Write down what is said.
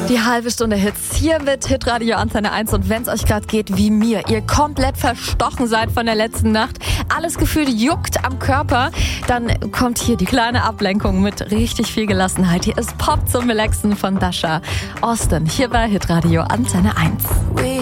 Die halbe Stunde Hits hier mit Hitradio Antenne 1. Und wenn es euch gerade geht wie mir, ihr komplett verstochen seid von der letzten Nacht, alles gefühlt juckt am Körper, dann kommt hier die kleine Ablenkung mit richtig viel Gelassenheit. Hier ist Pop zum Relaxen von Dasha Austin, hier bei Hitradio Antenne 1.